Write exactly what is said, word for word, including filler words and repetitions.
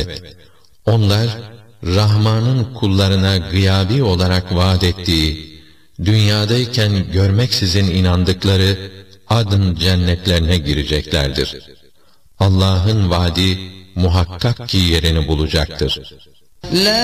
Evet, onlar Rahman'ın kullarına gıyabi olarak vaat ettiği, dünyadayken görmeksizin inandıkları adın cennetlerine gireceklerdir. Allah'ın vaadi muhakkak ki yerini bulacaktır.